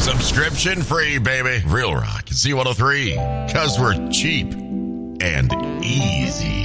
Subscription free, baby. Real Rock Z103. Because we're cheap and easy.